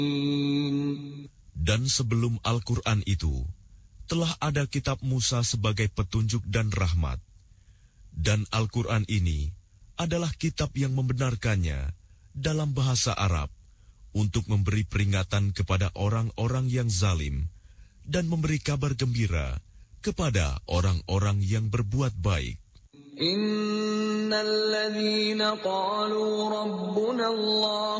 Dan sebelum Al-Quran itu, telah ada kitab Musa sebagai petunjuk dan rahmat. Dan Al-Quran ini adalah kitab yang membenarkannya dalam bahasa Arab untuk memberi peringatan kepada orang-orang yang zalim dan memberi kabar gembira kepada orang-orang yang berbuat baik. Innal ladzina qalu rabbuna Allah